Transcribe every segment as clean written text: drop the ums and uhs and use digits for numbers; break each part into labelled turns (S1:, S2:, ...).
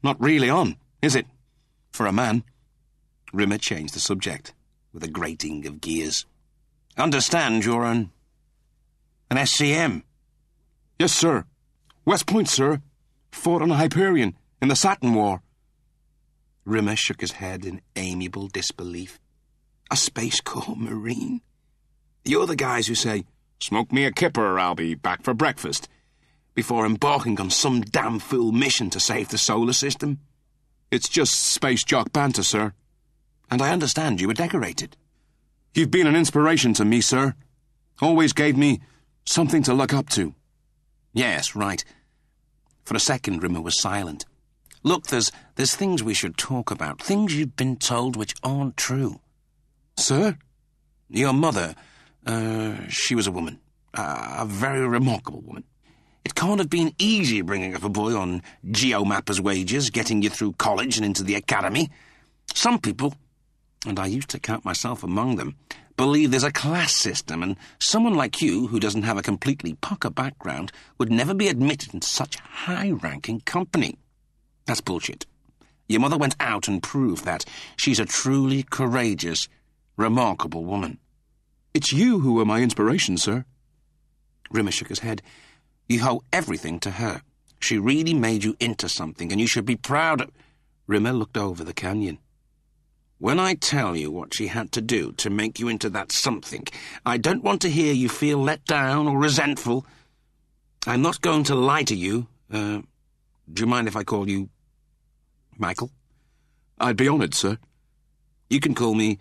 S1: not really on, is it? For a man. Rimmer changed the subject, with a grating of gears. Understand you're an SCM? Yes, sir. West Point, sir. Fought on a Hyperion in the Saturn War. Rimmer shook his head in amiable disbelief. A Space Corps Marine? You're the guys who say, "Smoke me a kipper or I'll be back for breakfast," before embarking on some damn fool mission to save the solar system? It's just space jock banter, sir. And I understand you were decorated. You've been an inspiration to me, sir. Always gave me something to look up to. Yes, right. For a second, Rimmer was silent. Look, there's things we should talk about, things you've been told which aren't true. Sir? Your mother, she was a woman. A very remarkable woman. It can't have been easy bringing up a boy on geomapper's wages, getting you through college and into the academy. Some people, and I used to count myself among them, believe there's a class system, and someone like you, who doesn't have a completely pucker background, would never be admitted into such high-ranking company. That's bullshit. Your mother went out and proved that. She's a truly courageous, remarkable woman. It's you who were my inspiration, sir. Rimmer shook his head. You owe everything to her. She really made you into something, and you should be proud of... Rimmer looked over the canyon. When I tell you what she had to do to make you into that something, I don't want to hear you feel let down or resentful. I'm not going to lie to you. Do you mind if I call you Michael? I'd be honoured, sir. You can call me,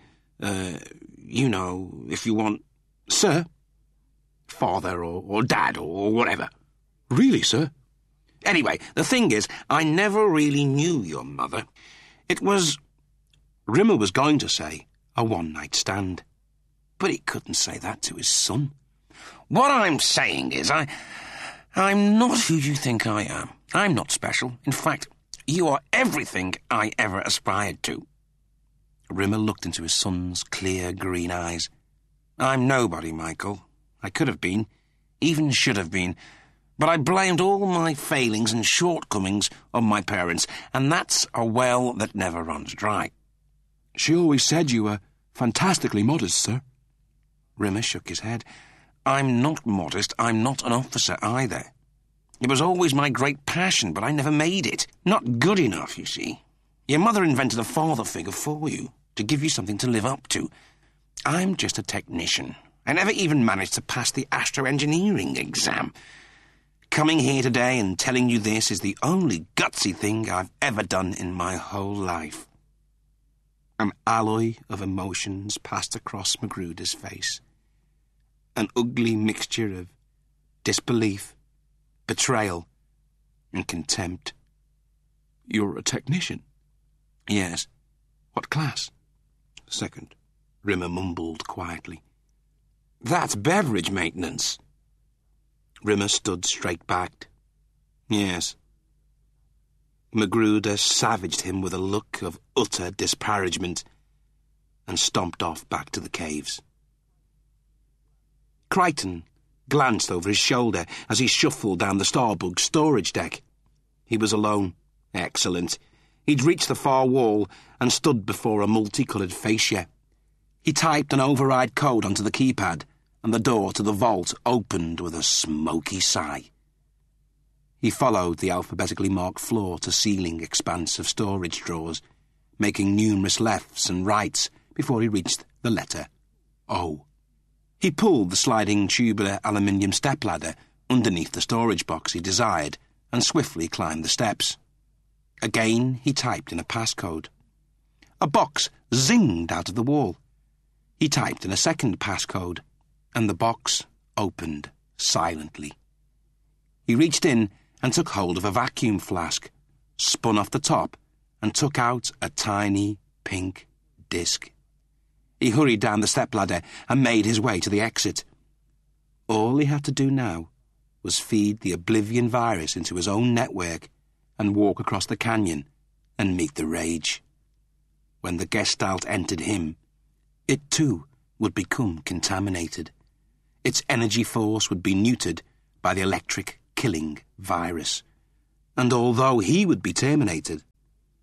S1: if you want, sir, father or dad or whatever. Really, sir? Anyway, the thing is, I never really knew your mother. It was... Rimmer was going to say a one-night stand, but he couldn't say that to his son. What I'm saying is, I'm not who you think I am. I'm not special. In fact, you are everything I ever aspired to. Rimmer looked into his son's clear green eyes. I'm nobody, Michael. I could have been, even should have been, but I blamed all my failings and shortcomings on my parents, and that's a well that never runs dry. She always said you were fantastically modest, sir. Rimmer shook his head. I'm not modest. I'm not an officer either. It was always my great passion, but I never made it. Not good enough, you see. Your mother invented a father figure for you, to give you something to live up to. I'm just a technician. I never even managed to pass the astroengineering exam. Coming here today and telling you this is the only gutsy thing I've ever done in my whole life. An alloy of emotions passed across Magruder's face. An ugly mixture of disbelief, betrayal, and contempt. You're a technician? Yes. What class? Second. Rimmer mumbled quietly. That's beverage maintenance. Rimmer stood straight-backed. Yes. Magruder savaged him with a look of utter disparagement and stomped off back to the caves. Crichton glanced over his shoulder as he shuffled down the Starbug storage deck. He was alone. Excellent. He'd reached the far wall and stood before a multicoloured fascia. He typed an override code onto the keypad, and the door to the vault opened with a smoky sigh. He followed the alphabetically marked floor-to-ceiling expanse of storage drawers, making numerous lefts and rights before he reached the letter O. He pulled the sliding tubular aluminium stepladder underneath the storage box he desired and swiftly climbed the steps. Again he typed in a passcode. A box zinged out of the wall. He typed in a second passcode, and the box opened silently. He reached in and took hold of a vacuum flask, spun off the top, and took out a tiny pink disc. He hurried down the stepladder and made his way to the exit. All he had to do now was feed the Oblivion virus into his own network and walk across the canyon and meet the rage. When the Gestalt entered him, it too would become contaminated. Its energy force would be neutered by the electric killing virus. And although he would be terminated,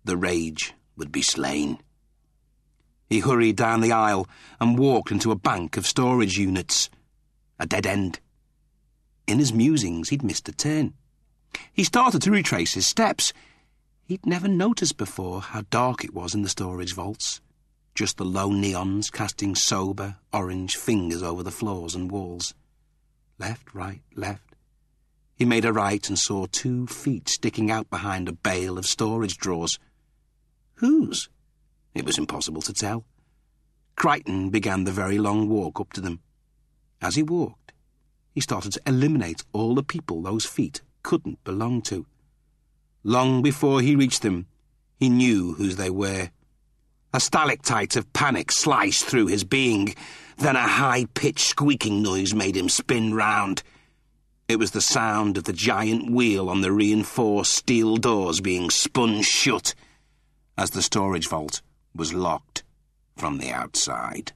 S1: the rage would be slain. He hurried down the aisle and walked into a bank of storage units. A dead end. In his musings, he'd missed a turn. He started to retrace his steps. He'd never noticed before how dark it was in the storage vaults. Just the low neons casting sober, orange fingers over the floors and walls. Left, right, left. He made a right and saw 2 feet sticking out behind a bale of storage drawers. Whose? It was impossible to tell. Crichton began the very long walk up to them. As he walked, he started to eliminate all the people those feet couldn't belong to. Long before he reached them, he knew whose they were. A stalactite of panic sliced through his being. Then a high-pitched squeaking noise made him spin round. It was the sound of the giant wheel on the reinforced steel doors being spun shut as the storage vault was locked from the outside.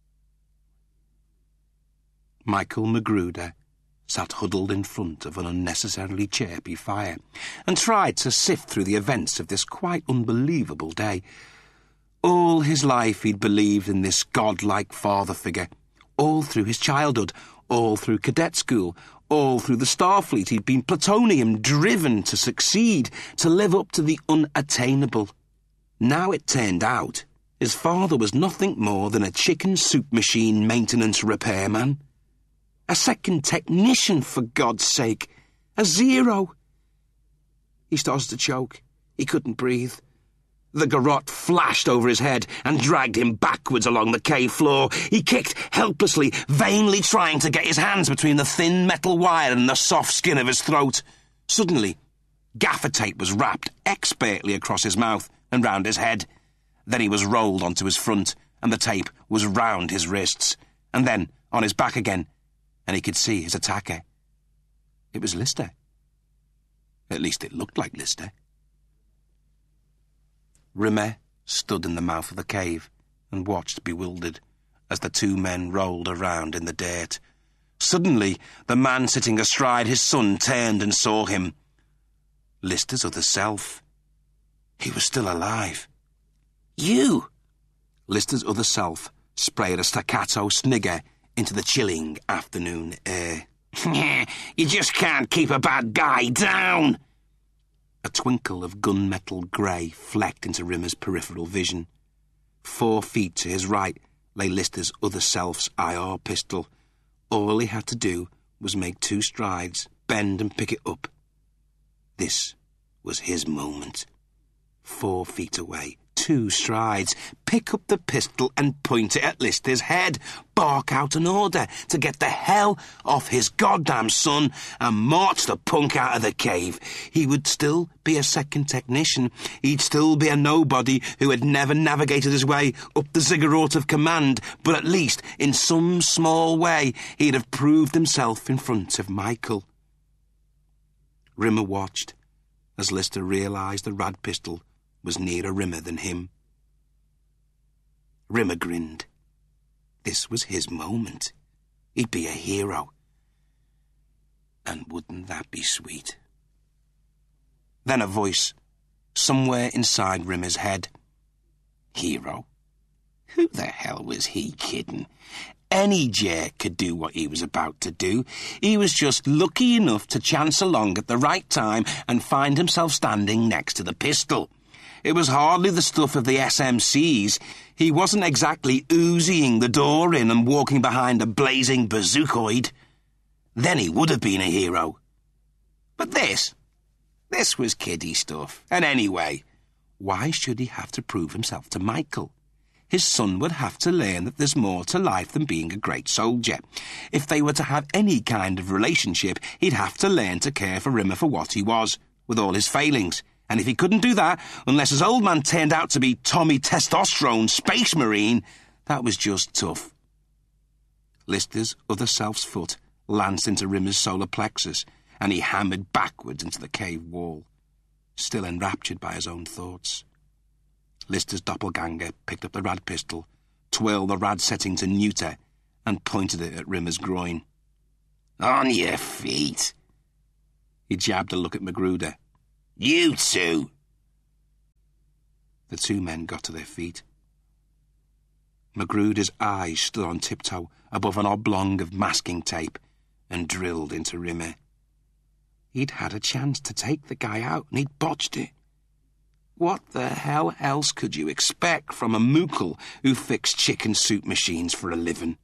S1: Michael Magruder sat huddled in front of an unnecessarily chirpy fire and tried to sift through the events of this quite unbelievable day. All his life he'd believed in this godlike father figure. All through his childhood, all through cadet school, all through the Starfleet he'd been plutonium driven to succeed, to live up to the unattainable. Now it turned out his father was nothing more than a chicken soup machine maintenance repairman. A second technician, for God's sake. A zero. He started to choke. He couldn't breathe. The garrote flashed over his head and dragged him backwards along the cave floor. He kicked helplessly, vainly trying to get his hands between the thin metal wire and the soft skin of his throat. Suddenly, gaffer tape was wrapped expertly across his mouth and round his head. Then he was rolled onto his front, and the tape was round his wrists, and then on his back again, and he could see his attacker. It was Lister. At least it looked like Lister. Rimmer stood in the mouth of the cave and watched bewildered as the 2 men rolled around in the dirt. Suddenly, the man sitting astride his son turned and saw him. Lister's other self. He was still alive. You! Lister's other self sprayed a staccato snigger into the chilling afternoon air. You just can't keep a bad guy down! A twinkle of gunmetal grey flecked into Rimmer's peripheral vision. 4 feet to his right lay Lister's other self's IR pistol. All he had to do was make 2 strides, bend and pick it up. This was his moment. 4 feet away, 2 strides, pick up the pistol and point it at Lister's head, bark out an order to get the hell off his goddamn son and march the punk out of the cave. He would still be a second technician. He'd still be a nobody who had never navigated his way up the ziggurat of command, but at least, in some small way, he'd have proved himself in front of Michael. Rimmer watched as Lister realised the rad pistol was nearer Rimmer than him. Rimmer grinned. This was his moment. He'd be a hero. And wouldn't that be sweet? Then a voice, somewhere inside Rimmer's head. Hero? Who the hell was he kidding? Any jerk could do what he was about to do. He was just lucky enough to chance along at the right time and find himself standing next to the pistol. It was hardly the stuff of the SMCs. He wasn't exactly Uziing the door in and walking behind a blazing bazookoid. Then he would have been a hero. But this was kiddie stuff. And anyway, why should he have to prove himself to Michael? His son would have to learn that there's more to life than being a great soldier. If they were to have any kind of relationship, he'd have to learn to care for Rimmer for what he was, with all his failings. And if he couldn't do that, unless his old man turned out to be Tommy Testosterone Space Marine, that was just tough. Lister's other self's foot lanced into Rimmer's solar plexus, and he hammered backwards into the cave wall, still enraptured by his own thoughts. Lister's doppelganger picked up the rad pistol, twirled the rad setting to neuter, and pointed it at Rimmer's groin. On your feet. He jabbed a look at Magruder. You two. The two men got to their feet. Magruder's eyes stood on tiptoe above an oblong of masking tape and drilled into Rimmer. He'd had a chance to take the guy out and he'd botched it. What the hell else could you expect from a mookel who fixed chicken soup machines for a living?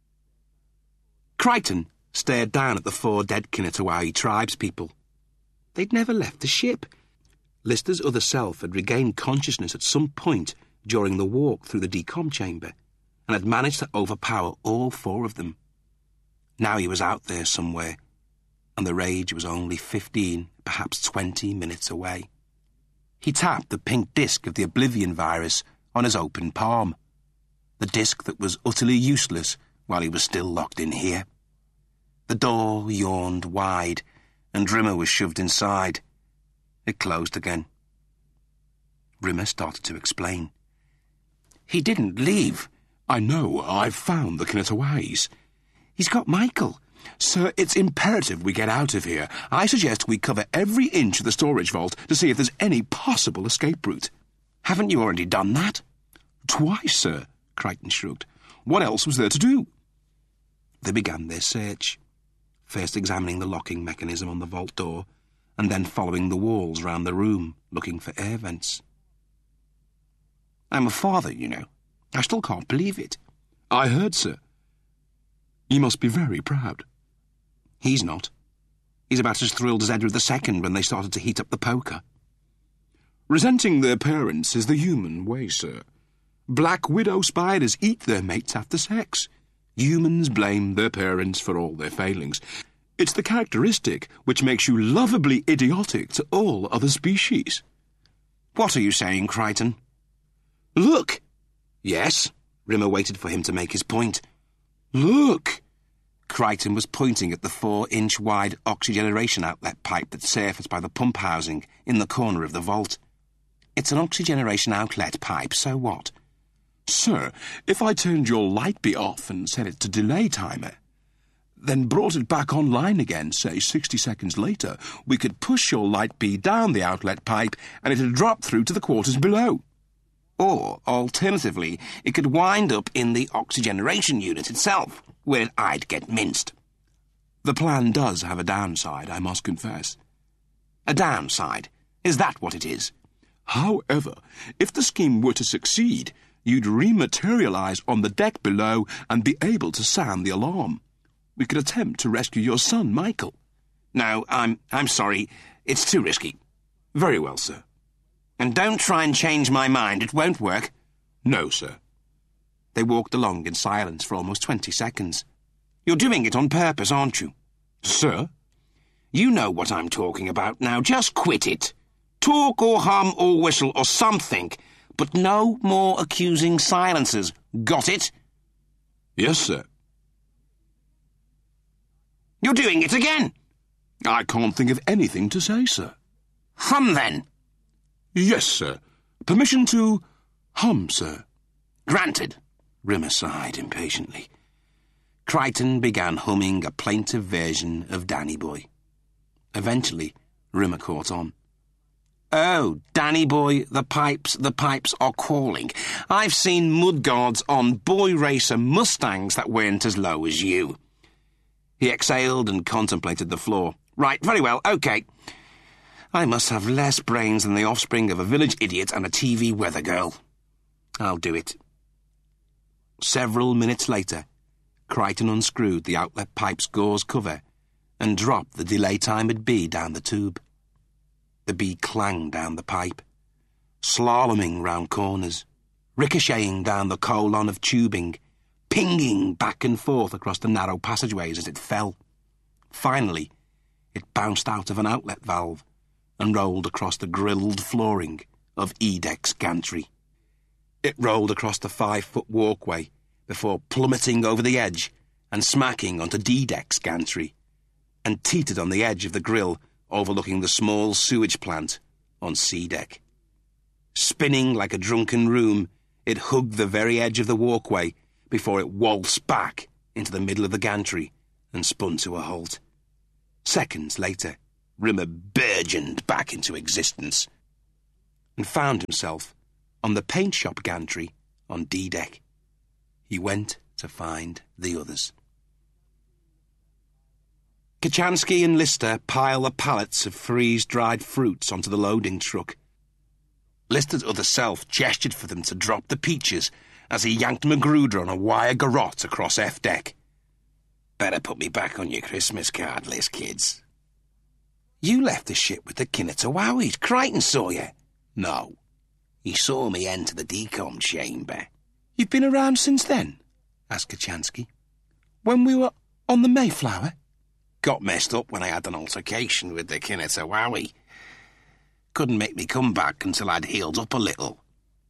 S1: Crichton stared down at the four dead Kinatawayi tribespeople. They'd never left the ship. Lister's other self had regained consciousness at some point during the walk through the decom chamber and had managed to overpower all four of them. Now he was out there somewhere, and the rage was only 15, perhaps 20 minutes away. He tapped the pink disc of the Oblivion virus on his open palm, the disc that was utterly useless while he was still locked in here. The door yawned wide, and Rimmer was shoved inside. It closed again. Rimmer started to explain. He didn't leave. I know, I've found the Kinatawayis. He's got Michael. Sir, it's imperative we get out of here. I suggest we cover every inch of the storage vault to see if there's any possible escape route. Haven't you already done that? Twice, sir, Crichton shrugged. What else was there to do? They began their search, first examining the locking mechanism on the vault door, and then following the walls round the room, looking for air vents. I'm a father, you know. I still can't believe it. I heard, sir. You must be very proud. He's not. He's about as thrilled as Edward II when they started to heat up the poker. Resenting their parents is the human way, sir. Black widow spiders eat their mates after sex. Humans blame their parents for all their failings. It's the characteristic which makes you lovably idiotic to all other species. What are you saying, Crichton? Look! Yes, Rimmer waited for him to make his point. Look! Crichton was pointing at the 4-inch-wide oxygeneration outlet pipe that surfaced by the pump housing in the corner of the vault. It's an oxygeneration outlet pipe, so what? Sir, if I turned your light bee off and set it to delay timer, then brought it back online again, say 60 seconds later, we could push your light bee down the outlet pipe and it'd drop through to the quarters below. Or, alternatively, it could wind up in the oxygeneration unit itself, where I'd get minced. The plan does have a downside, I must confess. A downside? Is that what it is? However, if the scheme were to succeed, you'd rematerialize on the deck below and be able to sound the alarm. We could attempt to rescue your son, Michael. No, I'm sorry. It's too risky. Very well, sir. And don't try and change my mind. It won't work. No, sir. They walked along in silence for almost 20 seconds. You're doing it on purpose, aren't you? Sir? You know what I'm talking about now. Just quit it. Talk or hum or whistle or something, but no more accusing silences. Got it? Yes, sir. You're doing it again. I can't think of anything to say, sir. Hum, then. Yes, sir. Permission to hum, sir. Granted. Rimmer sighed impatiently. Crichton began humming a plaintive version of Danny Boy. Eventually, Rimmer caught on. Oh, Danny Boy, the pipes are calling. I've seen mudguards on boy racer Mustangs that weren't as low as you. He exhaled and contemplated the floor. Right, very well, OK. I must have less brains than the offspring of a village idiot and a TV weather girl. I'll do it. Several minutes later, Crichton unscrewed the outlet pipe's gauze cover and dropped the delay-timed bee down the tube. The bee clanged down the pipe, slaloming round corners, ricocheting down the colon of tubing, pinging back and forth across the narrow passageways as it fell. Finally, it bounced out of an outlet valve and rolled across the grilled flooring of E-Deck's gantry. It rolled across the 5-foot walkway before plummeting over the edge and smacking onto D-Deck's gantry, and teetered on the edge of the grill overlooking the small sewage plant on C-Deck. Spinning like a drunken room, it hugged the very edge of the walkway before it waltzed back into the middle of the gantry and spun to a halt. Seconds later, Rimmer burgeoned back into existence and found himself on the paint shop gantry on D-deck. He went to find the others. Kochanski and Lister piled the pallets of freeze-dried fruits onto the loading truck. Lister's other self gestured for them to drop the peaches as he yanked Magruder on a wire garrote across F-deck. "Better put me back on your Christmas card list, kids." "You left the ship with the Kinnatowawies. Crichton saw you." "No. He saw me enter the decom chamber." "You've been around since then?" asked Kochanski. "When we were on the Mayflower?" "Got messed up when I had an altercation with the Kinnatowawi. Couldn't make me come back until I'd healed up a little."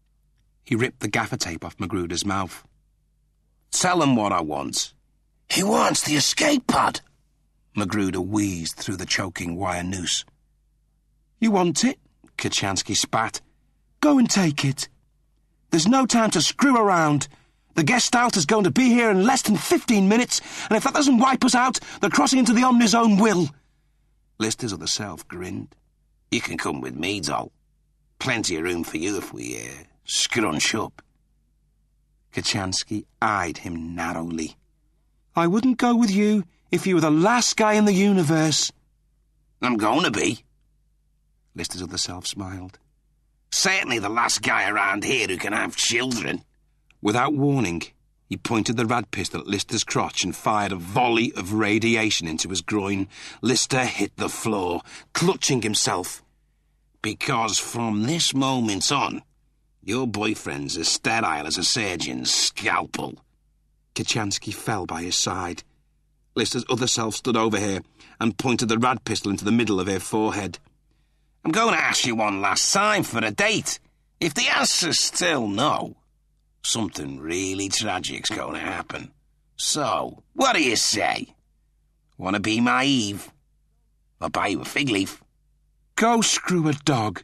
S1: He ripped the gaffer tape off Magruder's mouth. "Tell him what I want." "He wants the escape pod." Magruder wheezed through the choking wire noose. "You want it?" Kochanski spat. "Go and take it. There's no time to screw around. The Gestalt is going to be here in less than 15 minutes, and if that doesn't wipe us out, the crossing into the Omnizone will." Lister's other self grinned. "You can come with me, doll. Plenty of room for you if we scrunch up." Kochanski eyed him narrowly. "I wouldn't go with you if you were the last guy in the universe." "I'm going to be." Lister's other self smiled. "Certainly the last guy around here who can have children." Without warning, he pointed the rad pistol at Lister's crotch and fired a volley of radiation into his groin. Lister hit the floor, clutching himself. "Because from this moment on, your boyfriend's as sterile as a surgeon's scalpel." Kochanski fell by his side. Lister's other self stood over her and pointed the rad pistol into the middle of her forehead. "I'm going to ask you one last time for a date. If the answer's still no, something really tragic's going to happen. So, what do you say? Want to be my Eve? I'll buy you a fig leaf." "Go screw a dog."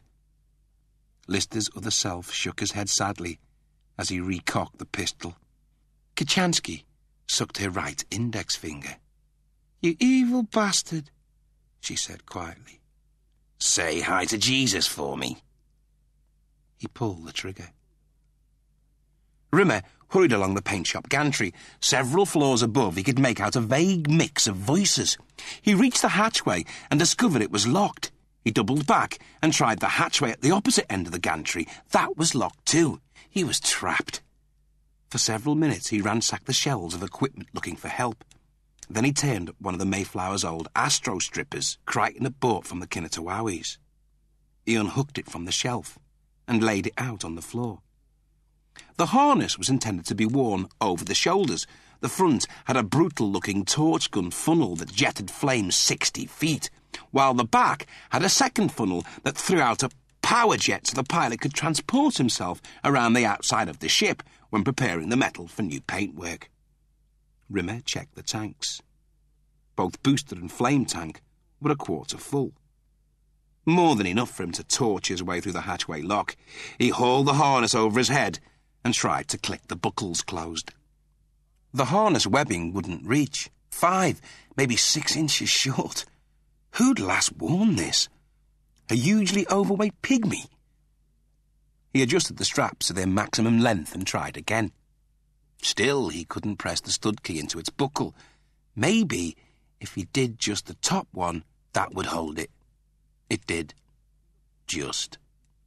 S1: Lister's other self shook his head sadly as he recocked the pistol. Kochanski sucked her right index finger. "You evil bastard," she said quietly. "Say hi to Jesus for me." He pulled the trigger. Rimmer hurried along the paint shop gantry. Several floors above, he could make out a vague mix of voices. He reached the hatchway and discovered it was locked. He doubled back and tried the hatchway at the opposite end of the gantry. That was locked too. He was trapped. For several minutes he ransacked the shelves of equipment looking for help. Then he turned up one of the Mayflower's old Astro strippers Crichton had bought from the Kinnatowawies. He unhooked it from the shelf and laid it out on the floor. The harness was intended to be worn over the shoulders. The front had a brutal-looking torch gun funnel that jetted flames 60 feet, while the back had a second funnel that threw out a power jet so the pilot could transport himself around the outside of the ship when preparing the metal for new paintwork. Rimmer checked the tanks. Both booster and flame tank were a quarter full. More than enough for him to torch his way through the hatchway lock. He hauled the harness over his head and tried to click the buckles closed. The harness webbing wouldn't reach. 5, maybe 6 inches short. Who'd last worn this? A hugely overweight pygmy? He adjusted the straps to their maximum length and tried again. Still, he couldn't press the stud key into its buckle. Maybe, if he did just the top one, that would hold it. It did. Just.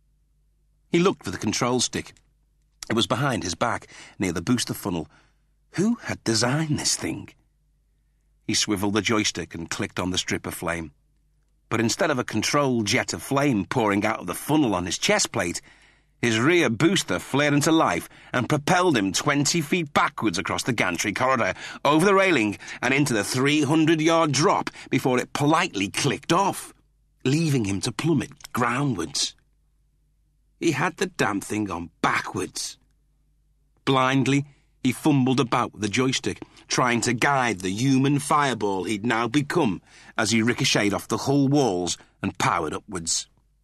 S1: He looked for the control stick. It was behind his back, near the booster funnel. Who had designed this thing? He swiveled the joystick and clicked on the stripper flame. But instead of a controlled jet of flame pouring out of the funnel on his chest plate, his rear booster flared into life and propelled him 20 feet backwards across the gantry corridor, over the railing and into the 300-yard drop before it politely clicked off, leaving him to plummet groundwards. He had the damn thing on backwards. Blindly, he fumbled about with the joystick, trying to guide the human fireball he'd now become as he ricocheted off the hull walls and powered upwards.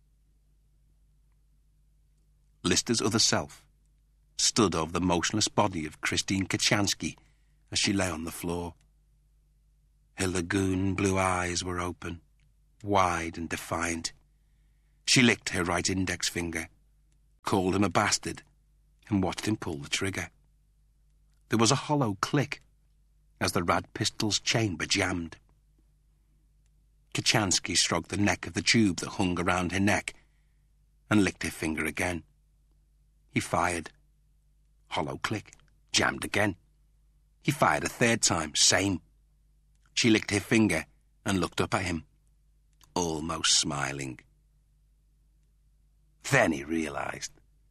S1: Lister's other self stood over the motionless body of Christine Kochanski as she lay on the floor. Her lagoon blue eyes were open, wide and defiant. She licked her right index finger. called him a bastard, and watched him pull the trigger. There was a hollow click as the rad pistol's chamber jammed. Kochanski stroked the neck of the tube that hung around her neck and licked her finger again. He fired. Hollow click. Jammed again. He fired a third time. Same. She licked her finger and looked up at him, almost smiling. Then he realised.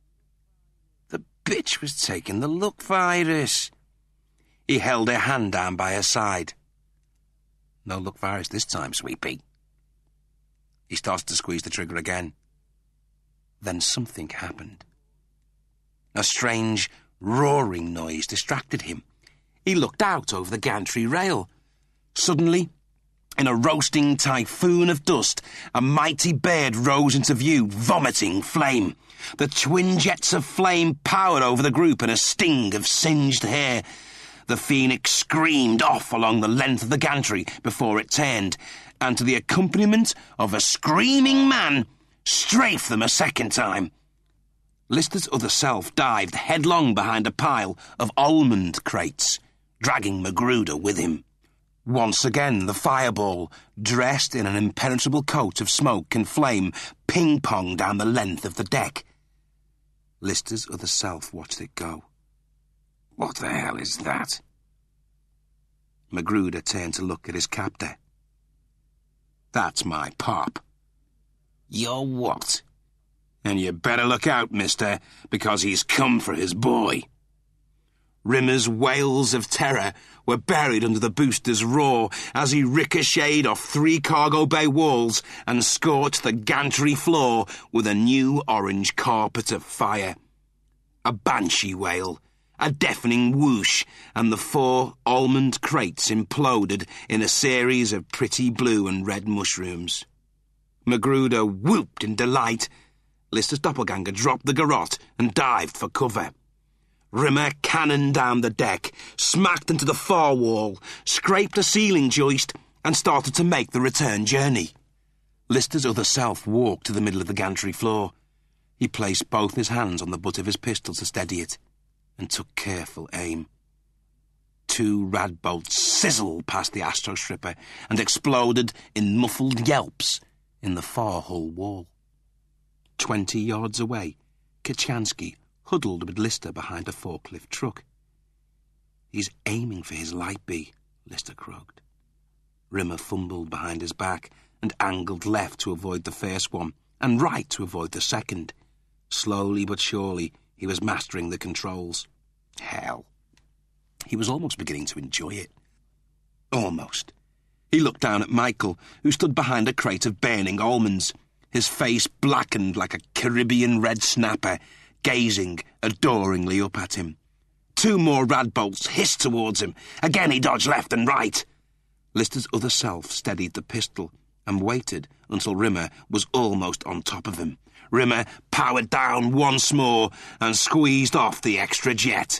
S1: The bitch was taking the look virus. He held her hand down by her side. No look virus this time, sweetie. He started to squeeze the trigger again. Then something happened. A strange, roaring noise distracted him. He looked out over the gantry rail. Suddenly, in a roasting typhoon of dust, a mighty bird rose into view, vomiting flame. The twin jets of flame powered over the group in a sting of singed hair. The phoenix screamed off along the length of the gantry before it turned, and to the accompaniment of a screaming man, strafed them a second time. Lister's other self dived headlong behind a pile of almond crates, dragging Magruder with him. Once again, the fireball, dressed in an impenetrable coat of smoke and flame, ping-ponged down the length of the deck. Lister's other self watched it go. What the hell is that? Magruder turned to look at his captor. That's my pop. Your what? And you better look out, mister, because he's come for his boy. Rimmer's wails of terror were buried under the booster's roar as he ricocheted off 3 cargo bay walls and scorched the gantry floor with a new orange carpet of fire. A banshee wail, a deafening whoosh, and the 4 almond crates imploded in a series of pretty blue and red mushrooms. Magruder whooped in delight. Lister's doppelganger dropped the garrote and dived for cover. Rimmer cannoned down the deck, smacked into the far wall, scraped a ceiling joist, and started to make the return journey. Lister's other self walked to the middle of the gantry floor. He placed both his hands on the butt of his pistol to steady it, and took careful aim. 2 rad bolts sizzled past the astrostripper and exploded in muffled yelps in the far hull wall. 20 yards away, Kochanski huddled with Lister behind a forklift truck. He's aiming for his light bee, Lister croaked. Rimmer fumbled behind his back and angled left to avoid the first one and right to avoid the second. Slowly but surely, he was mastering the controls. Hell. He was almost beginning to enjoy it. Almost. He looked down at Michael, who stood behind a crate of burning almonds, his face blackened like a Caribbean red snapper, gazing adoringly up at him. 2 more rad bolts hissed towards him. Again he dodged left and right. Lister's other self steadied the pistol and waited until Rimmer was almost on top of him. Rimmer powered down once more and squeezed off the extra jet.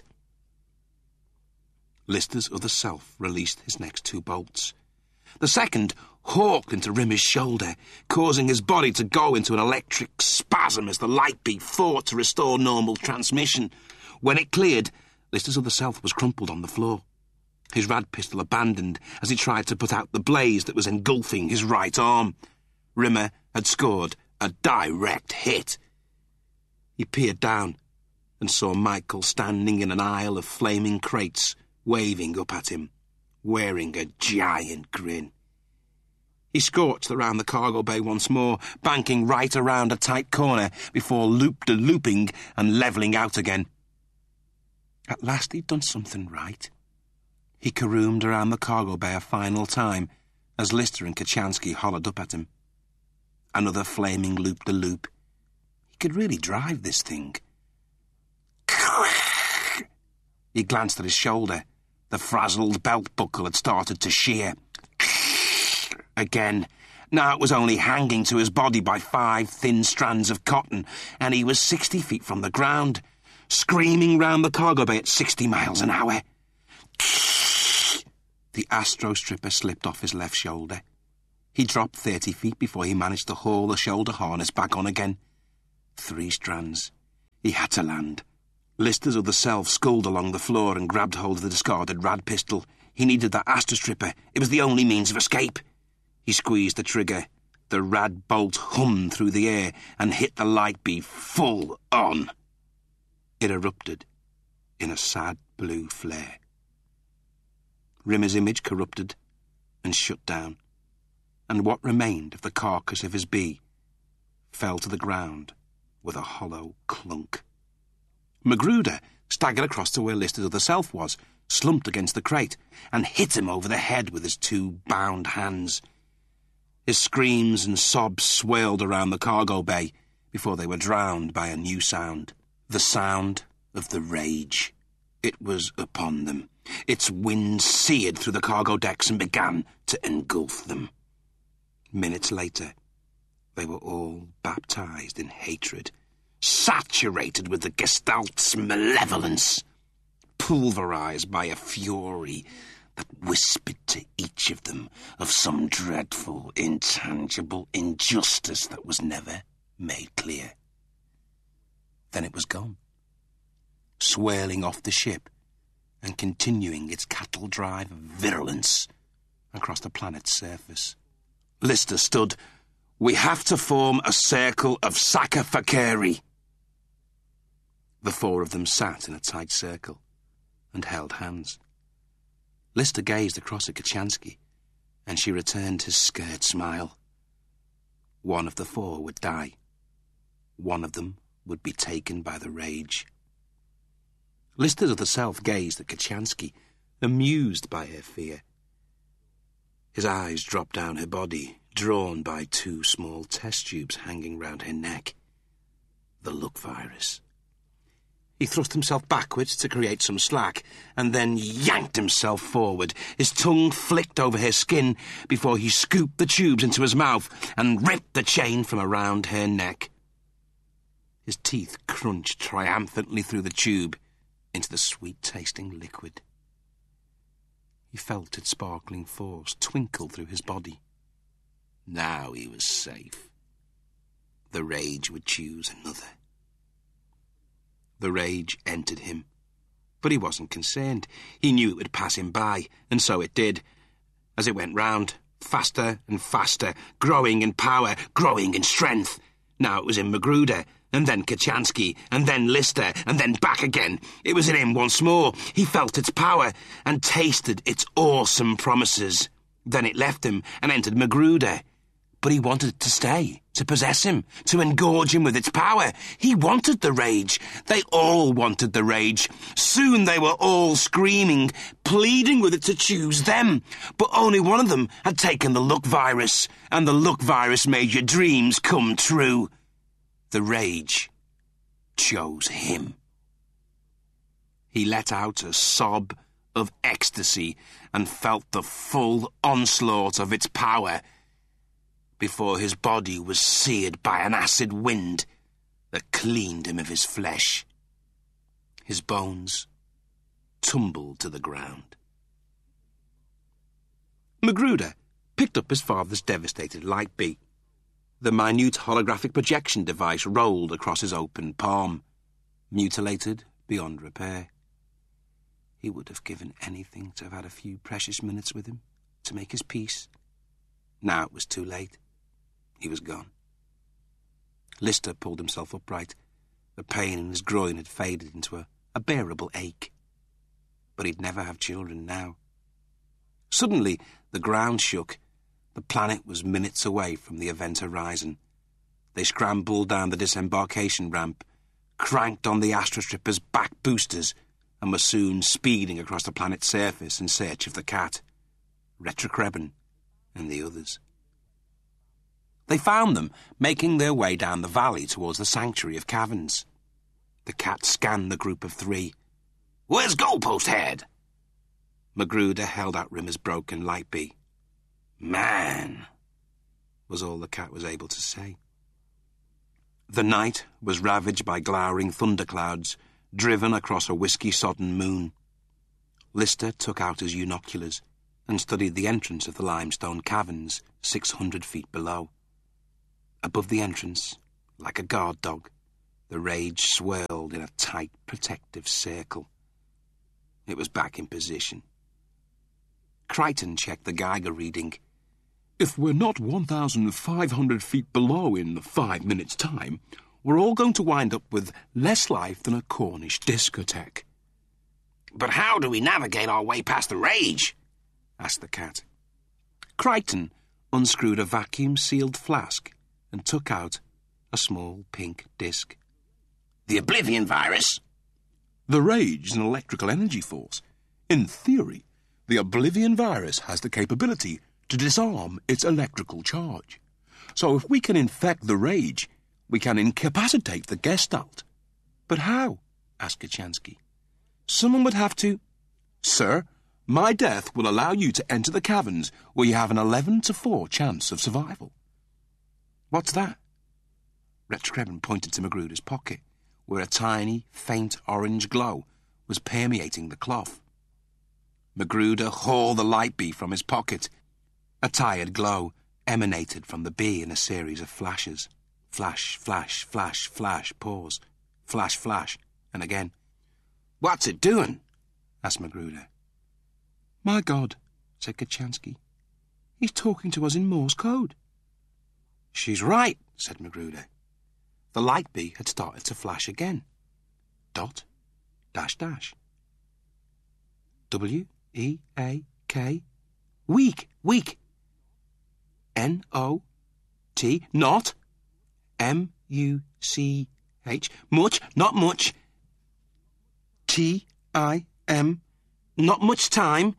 S1: Lister's other self released his next 2 bolts. The second hawked into Rimmer's shoulder, causing his body to go into an electric spasm as the light beam fought to restore normal transmission. When it cleared, Lister's other self was crumpled on the floor, his rad pistol abandoned as he tried to put out the blaze that was engulfing his right arm. Rimmer had scored a direct hit. He peered down and saw Michael standing in an aisle of flaming crates, waving up at him, wearing a giant grin. He scorched around the cargo bay once more, banking right around a tight corner before loop-de-looping and levelling out again. At last he'd done something right. He caroomed around the cargo bay a final time as Lister and Kochanski hollered up at him. Another flaming loop-de-loop. He could really drive this thing. He glanced at his shoulder. The frazzled belt buckle had started to shear. Again. Now it was only hanging to his body by 5 thin strands of cotton, and he was 60 feet from the ground, screaming round the cargo bay at 60 miles an hour. The astro stripper slipped off his left shoulder. He dropped 30 feet before he managed to haul the shoulder harness back on again. 3 strands. He had to land. Lister's other self sculled along the floor and grabbed hold of the discarded rad pistol. He needed that Astrostripper. It was the only means of escape. He squeezed the trigger. The rad bolt hummed through the air and hit the light bee full on. It erupted in a sad blue flare. Rimmer's image corrupted and shut down, and what remained of the carcass of his bee fell to the ground with a hollow clunk. Magruder staggered across to where Lister's other self was, slumped against the crate, and hit him over the head with his two bound hands. His screams and sobs swirled around the cargo bay before they were drowned by a new sound. The sound of the rage. It was upon them. Its wind seared through the cargo decks and began to engulf them. Minutes later, they were all baptized in hatred, saturated with the Gestalt's malevolence, pulverized by a fury that whispered to each of them of some dreadful, intangible injustice that was never made clear. Then it was gone, swirling off the ship and continuing its cattle drive of virulence across the planet's surface. Lister stood. "We have to form a circle of Sakafakeri." The four of them sat in a tight circle and held hands. Lister gazed across at Kochanski, and she returned his scared smile. One of the four would die. One of them would be taken by the rage. Lister's other self gazed at Kochanski, amused by her fear. His eyes dropped down her body, drawn by two small test tubes hanging round her neck. The luck virus. He thrust himself backwards to create some slack, and then yanked himself forward. His tongue flicked over her skin before he scooped the tubes into his mouth and ripped the chain from around her neck. His teeth crunched triumphantly through the tube into the sweet-tasting liquid. He felt its sparkling force twinkle through his body. Now he was safe. The rage would choose another. The rage entered him, but he wasn't concerned. He knew it would pass him by, and so it did, as it went round, faster and faster, growing in power, growing in strength. Now it was in Magruder, and then Kochanski, and then Lister, and then back again. It was in him once more. He felt its power, and tasted its awesome promises. Then it left him, and entered Magruder. But he wanted it to stay, to possess him, to engorge him with its power. He wanted the rage. They all wanted the rage. Soon they were all screaming, pleading with it to choose them. But only one of them had taken the luck virus, and the luck virus made your dreams come true. The rage chose him. He let out a sob of ecstasy and felt the full onslaught of its power before his body was seared by an acid wind that cleaned him of his flesh. His bones tumbled to the ground. Magruder picked up his father's devastated light bee. The minute holographic projection device rolled across his open palm, mutilated beyond repair. He would have given anything to have had a few precious minutes with him, to make his peace. Now it was too late. He was gone. Lister pulled himself upright. The pain in his groin had faded into a bearable ache. But he'd never have children now. Suddenly, the ground shook. The planet was minutes away from the event horizon. They scrambled down the disembarkation ramp, cranked on the Astrostripper's back boosters, and were soon speeding across the planet's surface in search of the cat, Retrokrebin, and the others. They found them, making their way down the valley towards the sanctuary of caverns. The cat scanned the group of three. "Where's Goalpost Head?" Magruder held out Rimmer's broken light bee. "Man," was all the cat was able to say. The night was ravaged by glowering thunderclouds, driven across a whiskey-sodden moon. Lister took out his unoculars and studied the entrance of the limestone caverns 600 feet below. Above the entrance, like a guard dog, The rage swirled in a tight, protective circle. It was back in position. Crichton checked the Geiger reading.
S2: If we're not 1,500 feet below in 5 minutes' time, we're all going to wind up with less life than a Cornish discotheque.
S1: But how do we navigate our way past the rage? Asked the cat. Crichton unscrewed a vacuum-sealed flask and took out a small pink disc. The Oblivion virus?
S2: The rage is an electrical energy force. In theory, the Oblivion virus has the capability to disarm its electrical charge. So if we can infect the rage, we can incapacitate the Gestalt.
S1: But how? Asked Kochanski.
S2: Someone would have to... Sir, my death will allow you to enter the caverns where you have an 11-4 chance of survival.
S1: What's that? Rex Krebin pointed to Magruder's pocket, where a tiny, faint orange glow was permeating the cloth. Magruder hauled the light bee from his pocket. A tired glow emanated from the bee in a series of flashes. Flash, flash, flash, flash, pause. Flash, flash, and again. What's it doing? Asked Magruder.
S2: My God, said Kochanski. He's talking to us in Morse code.
S1: She's right, said Magruder. The light bee had started to flash again. Dot, dash, dash. W-E-A-K. Weak, weak. N-O-T, not. M-U-C-H, much, not much. T-I-M, not much time.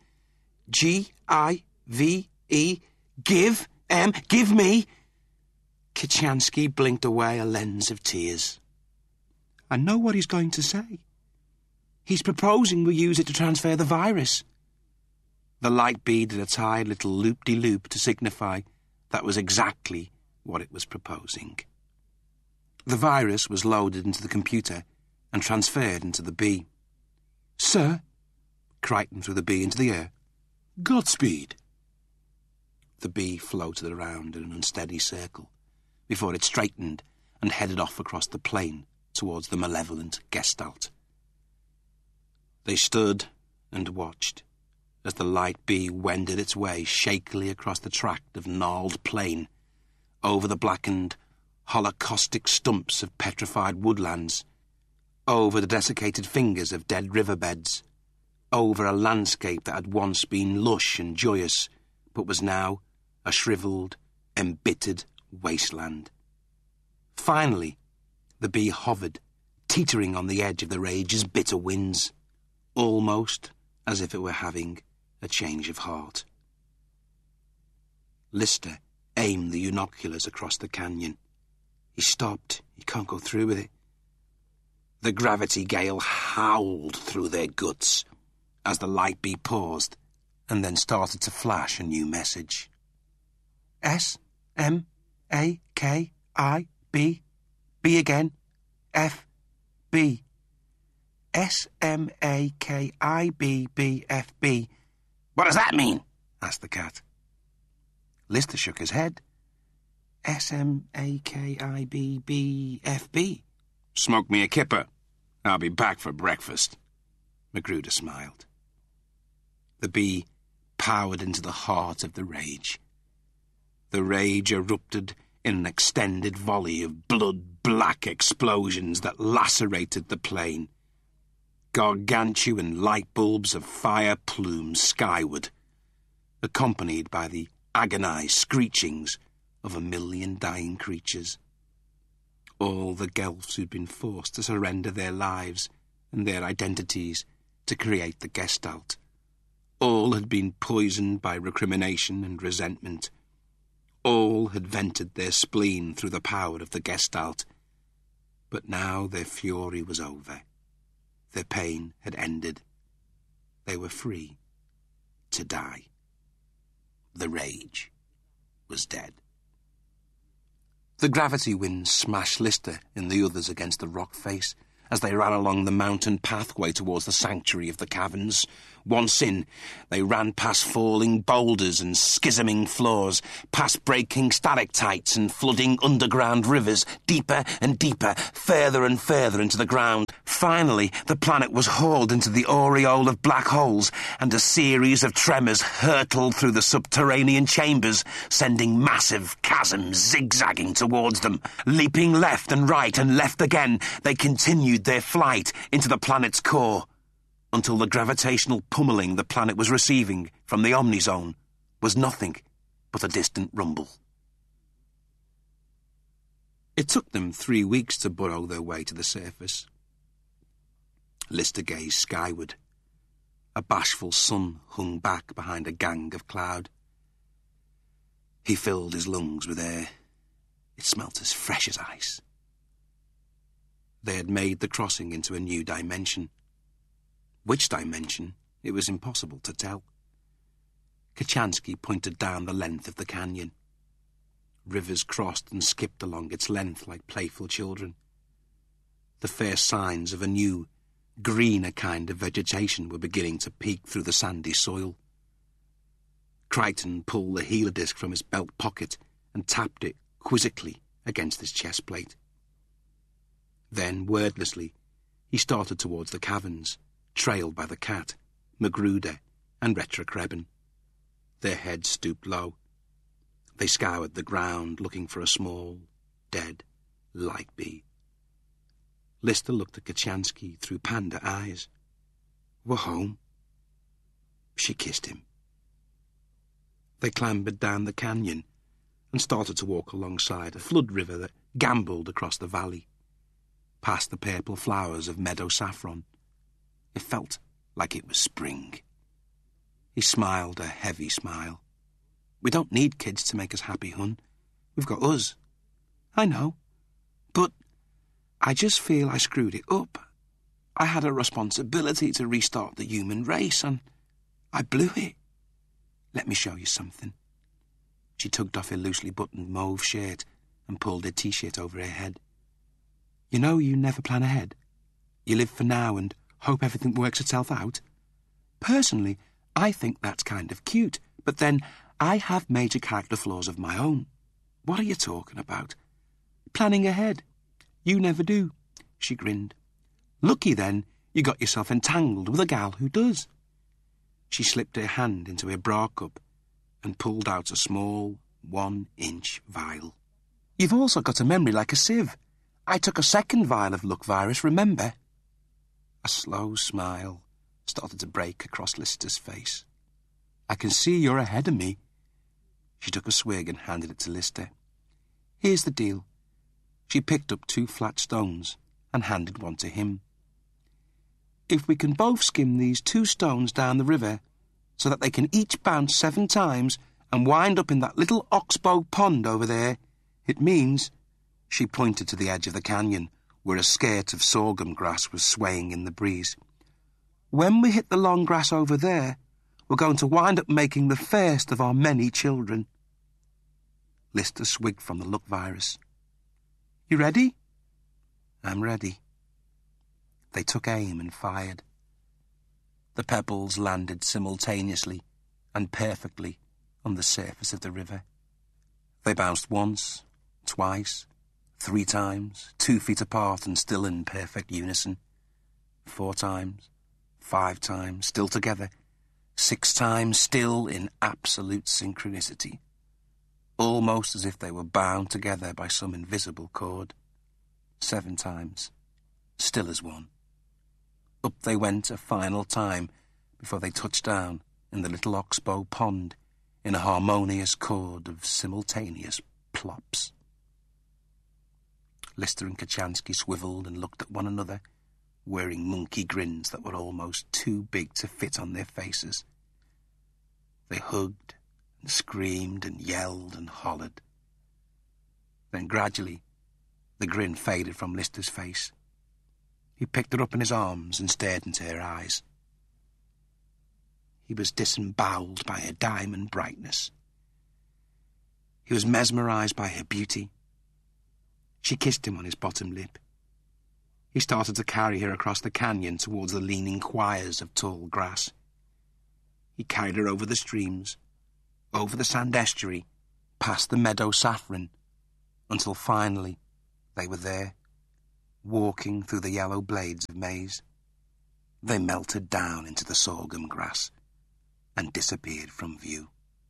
S1: G-I-V-E, give, give me. Kochanski blinked away a lens of tears.
S2: I know what he's going to say.
S1: He's proposing we use it to transfer the virus. The light bee did a tired little loop-de-loop to signify that was exactly what it was proposing. The virus was loaded into the computer and transferred into the bee.
S2: Sir,
S1: Crichton threw the bee into the air.
S2: Godspeed.
S1: The bee floated around in an unsteady circle before it straightened and headed off across the plain towards the malevolent Gestalt. They stood and watched as the light bee wended its way shakily across the tract of gnarled plain, over the blackened, holocaustic stumps of petrified woodlands, over the desiccated fingers of dead riverbeds, over a landscape that had once been lush and joyous, but was now a shriveled, embittered wasteland. Finally, the bee hovered, teetering on the edge of the rage's bitter winds, almost as if it were having a change of heart. Lister aimed the binoculars across the canyon. He stopped. He can't go through with it. The gravity gale howled through their guts as the light bee paused and then started to flash a new message. S-M-A-K-I-B. B again. F-B. S-M-A-K-I-B-B-F-B. What does that mean? Asked the cat. Lister shook his head. S-M-A-K-I-B-B-F-B. Smoke me a kipper. I'll be back for breakfast. Magruder smiled. The bee powered into the heart of the rage. The rage erupted in an extended volley of blood-black explosions that lacerated the plain. Gargantuan light bulbs of fire plumed skyward, accompanied by the agonized screechings of 1,000,000 dying creatures. All the Gelfs who'd been forced to surrender their lives and their identities to create the Gestalt. All had been poisoned by recrimination and resentment. All had vented their spleen through the power of the Gestalt. But now their fury was over. Their pain had ended. They were free to die. The rage was dead. The gravity winds smashed Lister and the others against the rock face as they ran along the mountain pathway towards the sanctuary of the caverns, Once in, they ran past falling boulders and schisming floors, past breaking stalactites and flooding underground rivers, deeper and deeper, further and further into the ground. Finally, the planet was hauled into the aureole of black holes, and a series of tremors hurtled through the subterranean chambers, sending massive chasms zigzagging towards them. Leaping left and right and left again, they continued their flight into the planet's core, until the gravitational pummeling the planet was receiving from the Omnizone was nothing but a distant rumble. It took them 3 weeks to burrow their way to the surface. Lister gazed skyward. A bashful sun hung back behind a gang of cloud. He filled his lungs with air. It smelt as fresh as ice. They had made the crossing into a new dimension. Which dimension, it was impossible to tell. Kochanski pointed down the length of the canyon. Rivers crossed and skipped along its length like playful children. The first signs of a new, greener kind of vegetation were beginning to peek through the sandy soil. Crichton pulled the healer disc from his belt pocket and tapped it quizzically against his chest plate. Then, wordlessly, he started towards the caverns, trailed by the cat, Magruder, and Retrocreben. Their heads stooped low. They scoured the ground, looking for a small, dead, light bee. Lister looked at Kochanski through panda eyes. "We're home." She kissed him. They clambered down the canyon and started to walk alongside a flood river that gambled across the valley, past the purple flowers of meadow saffron. It felt like it was spring. He smiled a heavy smile. "We don't need kids to make us happy, hun. We've got us." "I know. But I just feel I screwed it up. I had a responsibility to restart the human race, and I blew it. Let me show you something." She tugged off her loosely buttoned mauve shirt and pulled her T-shirt over her head. "You know you never plan ahead. You live for now and hope everything works itself out. Personally, I think that's kind of cute, but then I have major character flaws of my own. What are you talking about? Planning ahead. You never do." She grinned. "Lucky, then, you got yourself entangled with a gal who does." She slipped her hand into her bra cup and pulled out a small 1-inch vial. "You've also got a memory like a sieve. I took a second vial of luck virus, remember?" A slow smile started to break across Lister's face. "I can see you're ahead of me." She took a swig and handed it to Lister. "Here's the deal." She picked up 2 flat stones and handed one to him. "If we can both skim these 2 stones down the river so that they can each bounce 7 times and wind up in that little oxbow pond over there, it means—" She pointed to the edge of the canyon, where a skirt of sorghum grass was swaying in the breeze. "When we hit the long grass over there, we're going to wind up making the first of our many children." Lister swigged from the luck virus. "You ready?" "I'm ready." They took aim and fired. The pebbles landed simultaneously and perfectly on the surface of the river. They bounced once, twice, 3 times, 2 feet apart and still in perfect unison. 4 times, 5 times, still together. 6 times, still in absolute synchronicity. Almost as if they were bound together by some invisible cord. 7 times, still as one. Up they went a final time before they touched down in the little oxbow pond in a harmonious chord of simultaneous plops. Lister and Kochanski swiveled and looked at one another, wearing monkey grins that were almost too big to fit on their faces. They hugged and screamed and yelled and hollered. Then gradually, the grin faded from Lister's face. He picked her up in his arms and stared into her eyes. He was disemboweled by her diamond brightness. He was mesmerized by her beauty. She kissed him on his bottom lip. He started to carry her across the canyon towards the leaning choirs of tall grass. He carried her over the streams, over the sand estuary, past the meadow saffron, until finally they were there, walking through the yellow blades of maize. They melted down into the sorghum grass and disappeared from view.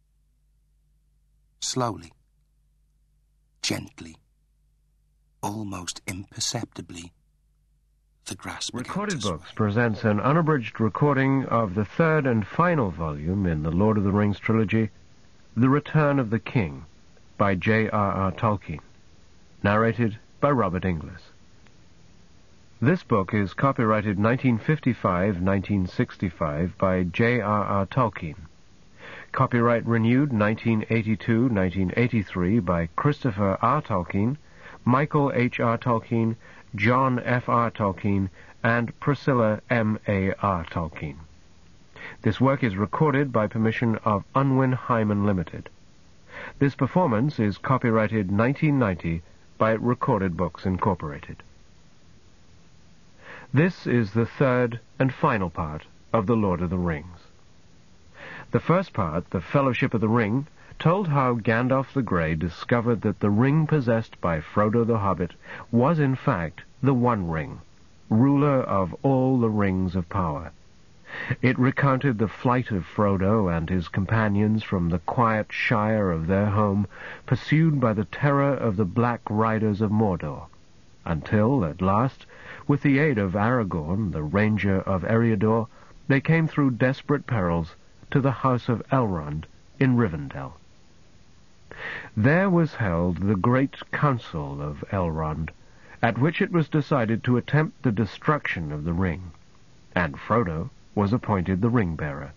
S1: Slowly, gently, almost imperceptibly, the grass began
S3: Recorded
S1: to
S3: Books
S1: sway.
S3: presents an unabridged recording of the third and final volume in the Lord of the Rings trilogy, The Return of the King, by J.R.R. Tolkien, narrated by Robert Inglis. This book is copyrighted 1955-1965 by J.R.R. Tolkien. Copyright renewed 1982-1983 by Christopher R. Tolkien, Michael H.R. Tolkien, John F.R. Tolkien, and Priscilla M.A.R. Tolkien. This work is recorded by permission of Unwin Hyman Limited. This performance is copyrighted 1990 by Recorded Books Incorporated. This is the third and final part of The Lord of the Rings. The first part, The Fellowship of the Ring, told how Gandalf the Grey discovered that the ring possessed by Frodo the Hobbit was in fact the One Ring, ruler of all the rings of power. It recounted the flight of Frodo and his companions from the quiet shire of their home, pursued by the terror of the Black Riders of Mordor, until, at last, with the aid of Aragorn, the Ranger of Eriador, they came through desperate perils to the house of Elrond in Rivendell. There was held the great council of Elrond, at which it was decided to attempt the destruction of the ring, and Frodo was appointed the ring-bearer.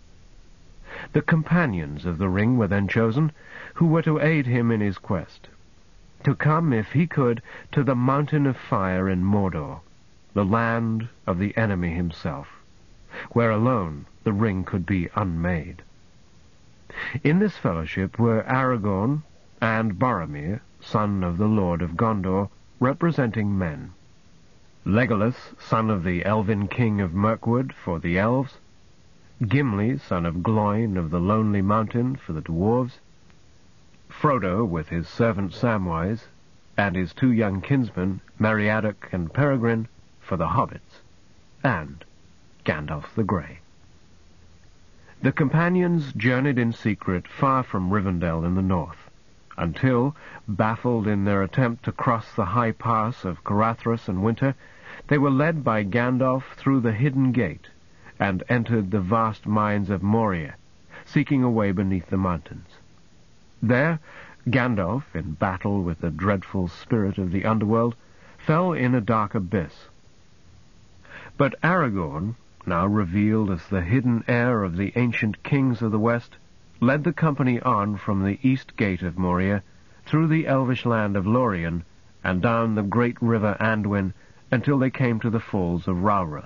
S3: The companions of the ring were then chosen, who were to aid him in his quest, to come, if he could, to the Mountain of Fire in Mordor, the land of the enemy himself, where alone the ring could be unmade. In this fellowship were Aragorn and Boromir, son of the Lord of Gondor, representing men; Legolas, son of the Elven king of Mirkwood, for the elves; Gimli, son of Gloin of the Lonely Mountain, for the dwarves; Frodo, with his servant Samwise, and his two young kinsmen, Meriadoc and Peregrine, for the hobbits; and Gandalf the Grey. The companions journeyed in secret far from Rivendell in the north, until, baffled in their attempt to cross the high pass of Caradhras in winter, they were led by Gandalf through the hidden gate, and entered the vast mines of Moria, seeking a way beneath the mountains. There, Gandalf, in battle with the dreadful spirit of the underworld, fell in a dark abyss. But Aragorn, now revealed as the hidden heir of the ancient kings of the West, led the company on from the east gate of Moria, through the elvish land of Lorien, and down the great river Anduin, until they came to the falls of Rauros.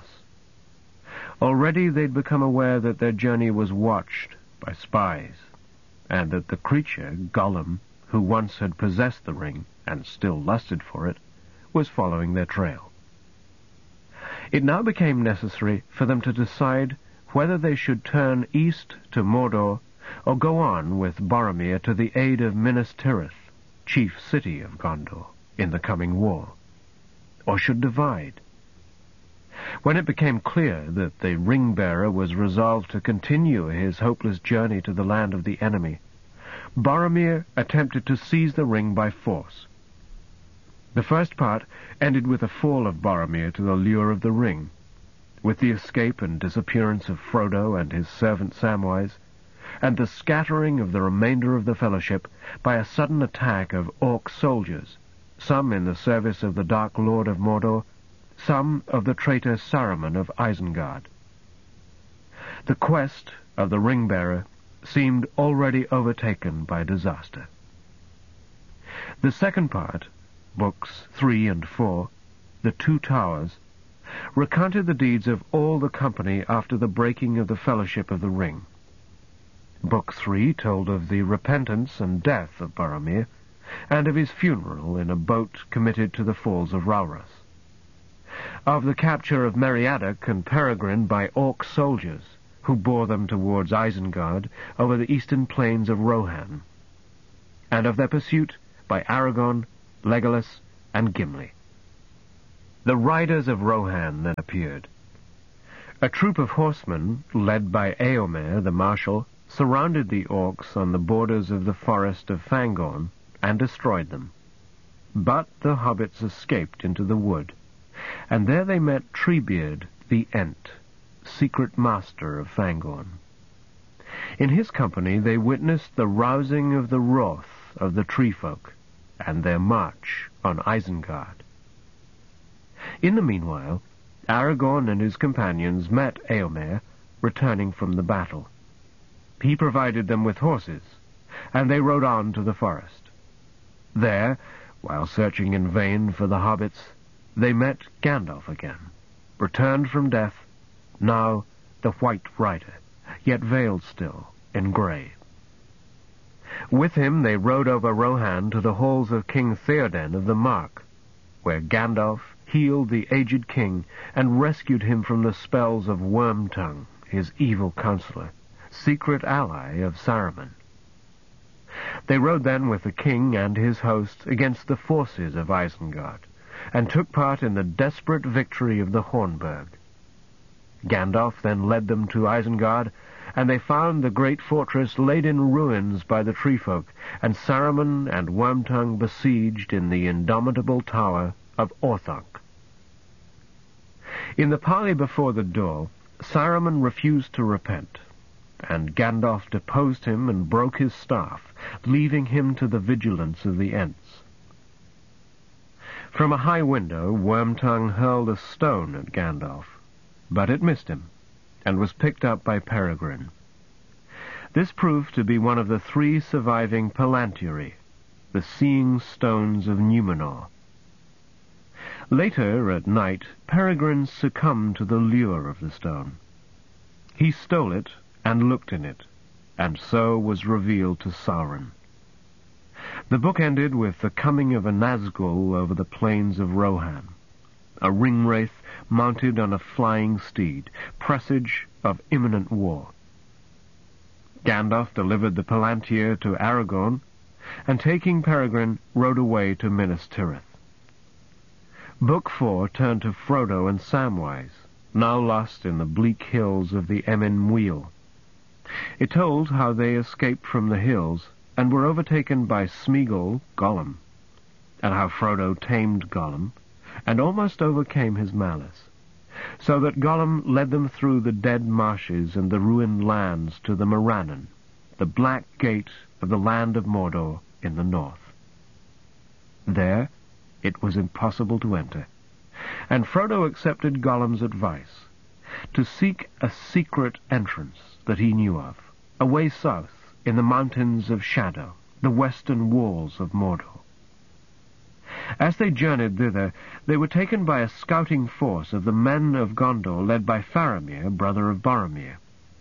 S3: Already they'd become aware that their journey was watched by spies, and that the creature, Gollum, who once had possessed the ring, and still lusted for it, was following their trail. It now became necessary for them to decide whether they should turn east to Mordor, or go on with Boromir to the aid of Minas Tirith, chief city of Gondor, in the coming war, or should divide. When it became clear that the ring-bearer was resolved to continue his hopeless journey to the land of the enemy, Boromir attempted to seize the ring by force. The first part ended with the fall of Boromir to the lure of the ring, with the escape and disappearance of Frodo and his servant Samwise, and the scattering of the remainder of the Fellowship by a sudden attack of Orc soldiers, some in the service of the Dark Lord of Mordor, some of the traitor Saruman of Isengard. The quest of the ring-bearer seemed already overtaken by disaster. The second part, Books 3 and 4, The Two Towers, recounted the deeds of all the company after the breaking of the Fellowship of the Ring. Book 3 told of the repentance and death of Boromir, and of his funeral in a boat committed to the falls of Rauros; of the capture of Meriadoc and Peregrine by Orc soldiers, who bore them towards Isengard over the eastern plains of Rohan, and of their pursuit by Aragorn, Legolas, and Gimli. The riders of Rohan then appeared. A troop of horsemen, led by Eomer the marshal, surrounded the orcs on the borders of the forest of Fangorn and destroyed them. But the hobbits escaped into the wood, and there they met Treebeard the Ent, secret master of Fangorn. In his company they witnessed the rousing of the wrath of the tree folk and their march on Isengard. In the meanwhile, Aragorn and his companions met Eomer returning from the battle. He provided them with horses, and they rode on to the forest. There, while searching in vain for the hobbits, they met Gandalf again, returned from death, now the White Rider, yet veiled still in grey. With him they rode over Rohan to the halls of King Theoden of the Mark, where Gandalf healed the aged king and rescued him from the spells of Wormtongue, his evil counselor, secret ally of Saruman. They rode then with the king and his host against the forces of Isengard, and took part in the desperate victory of the Hornburg. Gandalf then led them to Isengard, and they found the great fortress laid in ruins by the treefolk, and Saruman and Wormtongue besieged in the indomitable tower of Orthanc. In the parley before the door, Saruman refused to repent, and Gandalf deposed him and broke his staff, leaving him to the vigilance of the Ents. From a high window, Wormtongue hurled a stone at Gandalf, but it missed him, and was picked up by Peregrine. This proved to be one of the 3 surviving Palantiri, the seeing stones of Numenor. Later, at night, Peregrine succumbed to the lure of the stone. He stole it and looked in it, and so was revealed to Sauron. The book ended with the coming of a Nazgul over the plains of Rohan, a ringwraith mounted on a flying steed, presage of imminent war. Gandalf delivered the Palantir to Aragorn, and taking Peregrine, rode away to Minas Tirith. Book 4 turned to Frodo and Samwise, now lost in the bleak hills of the Emyn Muil. It told how they escaped from the hills and were overtaken by Smeagol, Gollum, and how Frodo tamed Gollum and almost overcame his malice, so that Gollum led them through the dead marshes and the ruined lands to the Morannon, the black gate of the land of Mordor in the north. There it was impossible to enter, and Frodo accepted Gollum's advice to seek a secret entrance that he knew of, away south in the mountains of Shadow, the western walls of Mordor. As they journeyed thither, they were taken by a scouting force of the men of Gondor led by Faramir, brother of Boromir.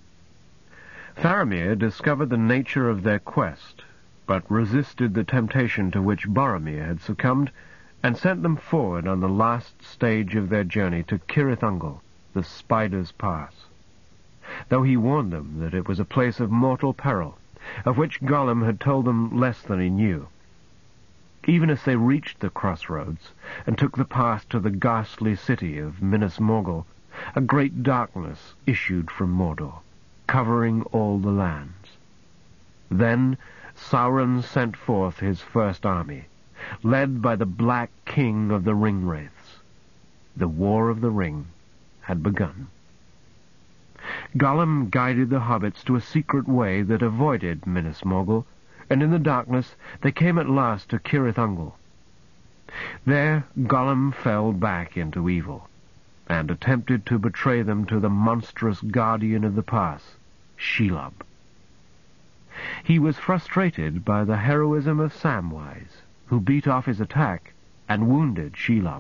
S3: Faramir discovered the nature of their quest, but resisted the temptation to which Boromir had succumbed, and sent them forward on the last stage of their journey to Cirith Ungol, the Spider's Pass, though he warned them that it was a place of mortal peril, of which Gollum had told them less than he knew. Even as they reached the crossroads, and took the path to the ghastly city of Minas Morgul, a great darkness issued from Mordor, covering all the lands. Then Sauron sent forth his first army, led by the Black King of the Ringwraiths. The War of the Ring had begun. Gollum guided the hobbits to a secret way that avoided Minas Morgul, and in the darkness they came at last to Cirith Ungol. There Gollum fell back into evil, and attempted to betray them to the monstrous guardian of the pass, Shelob. He was frustrated by the heroism of Samwise, who beat off his attack and wounded Shelob.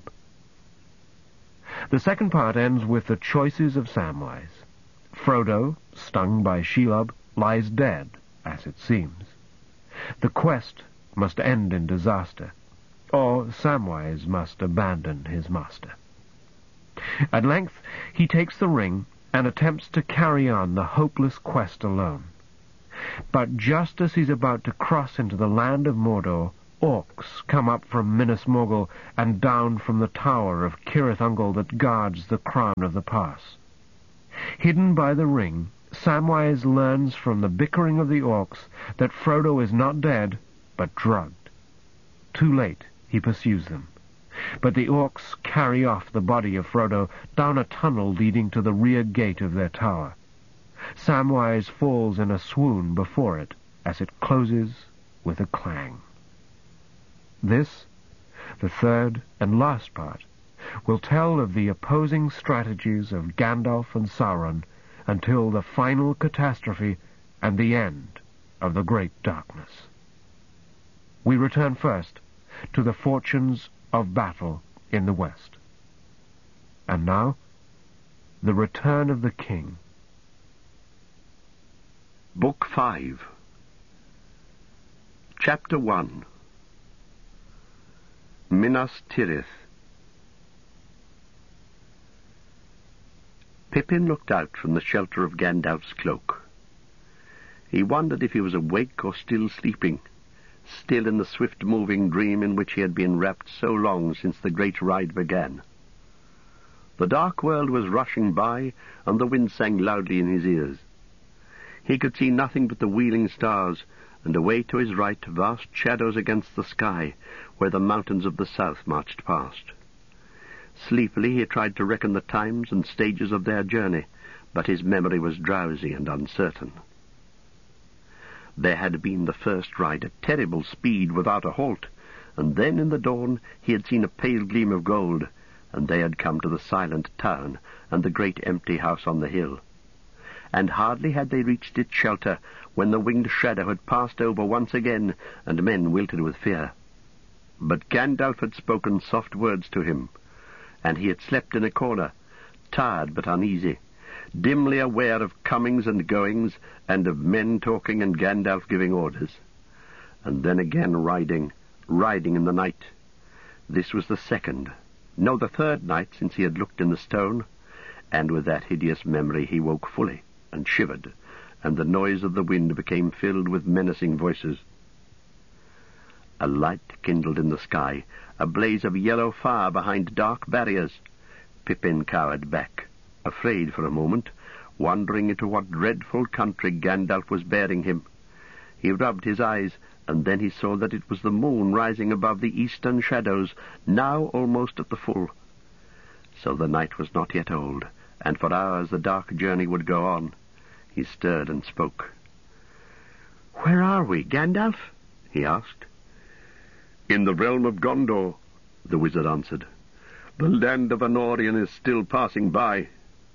S3: The second part ends with the choices of Samwise. Frodo, stung by Shelob, lies dead, as it seems. The quest must end in disaster, or Samwise must abandon his master. At length he takes the ring and attempts to carry on the hopeless quest alone. But just as he's about to cross into the land of Mordor, orcs come up from Minas Morgul and down from the tower of Cirith Ungol that guards the crown of the pass. Hidden by the ring, Samwise learns from the bickering of the orcs that Frodo is not dead, but drugged. Too late, he pursues them. But the orcs carry off the body of Frodo down a tunnel leading to the rear gate of their tower. Samwise falls in a swoon before it as it closes with a clang. This, the third and last part, will tell of the opposing strategies of Gandalf and Sauron until the final catastrophe and the end of the Great Darkness. We return first to the fortunes of battle in the west. And now, the return of the king.
S4: Book 5 Chapter 1 Minas Tirith. Pippin looked out from the shelter of Gandalf's cloak. He wondered if he was awake or still sleeping, still in the swift-moving dream in which he had been wrapped so long since the great ride began. The dark world was rushing by, and the wind sang loudly in his ears. He could see nothing but the wheeling stars, and away to his right vast shadows against the sky, where the mountains of the south marched past. Sleepily he tried to reckon the times and stages of their journey, but his memory was drowsy and uncertain. There had been the first ride at terrible speed without a halt, and then in the dawn he had seen a pale gleam of gold, and they had come to the silent town and the great empty house on the hill. And hardly had they reached its shelter when the winged shadow had passed over once again, and men wilted with fear. But Gandalf had spoken soft words to him, and he had slept in a corner, tired but uneasy, dimly aware of comings and goings, and of men talking and Gandalf giving orders. And then again riding in the night. This was the third night since he had looked in the stone, and with that hideous memory he woke fully, and shivered, and the noise of the wind became filled with menacing voices. A light kindled in the sky, a blaze of yellow fire behind dark barriers. Pippin cowered back, afraid for a moment, wondering into what dreadful country Gandalf was bearing him. He rubbed his eyes, and then he saw that it was the moon rising above the eastern shadows, now almost at the full. So the night was not yet old, and for hours the dark journey would go on. He stirred and spoke. "Where are we, Gandalf?" he asked.
S2: "In the realm of Gondor," the wizard answered. "The land of Anorion is still passing by."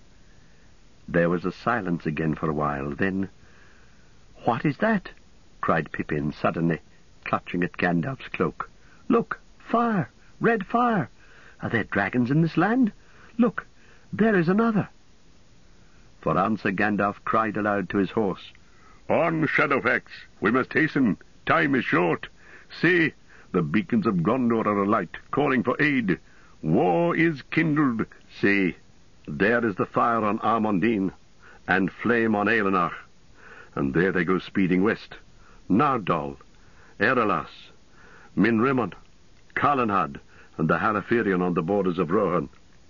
S4: There was a silence again for a while. Then, "What is that?" cried Pippin suddenly, clutching at Gandalf's cloak. "Look! Fire! Red fire! Are there dragons in this land? Look! There is another!" For answer Gandalf cried aloud to his horse.
S2: "On, Shadowfax! We must hasten! Time is short! See! The beacons of Gondor are alight, calling for aid! War is kindled! See! There is the fire on Armondine, and flame on Eilonach, and there they go speeding west. Nardal, Erelas, Minrimon, Calenhad, and the Halifirion on the borders of Rohan."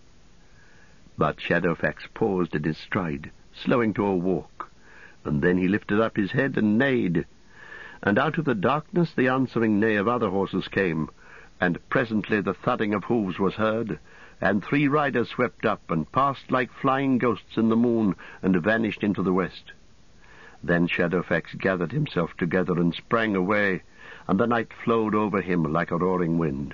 S2: But Shadowfax paused in his stride, slowing to a walk, and then he lifted up his head and neighed. And out of the darkness the answering neigh of other horses came, and presently the thudding of hooves was heard, and 3 riders swept up and passed like flying ghosts in the moon and vanished into the west. Then Shadowfax gathered himself together and sprang away, and the night flowed over him like a roaring wind.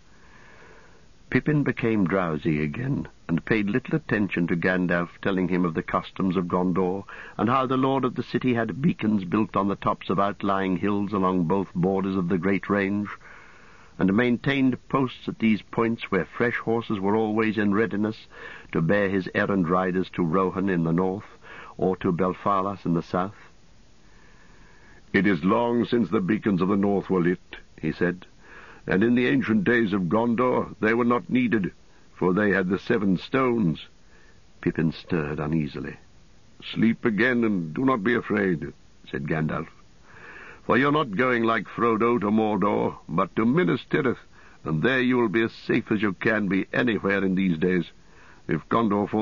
S2: Pippin became drowsy again, and paid little attention to Gandalf telling him of the customs of Gondor, and how the lord of the city had beacons built on the tops of outlying hills along both borders of the Great Range, and maintained posts at these points where fresh horses were always in readiness to bear his errand riders to Rohan in the north, or to Belfalas in the south. "It is long since the beacons of the north were lit," he said, "and in the ancient days of Gondor they were not needed, for they had the 7 stones.
S4: Pippin stirred uneasily.
S5: "Sleep again, and do not be afraid," said Gandalf. "For you're not going like Frodo to Mordor, but to Minas Tirith, and there you will be as safe as you can be anywhere in these days. If Gondor falls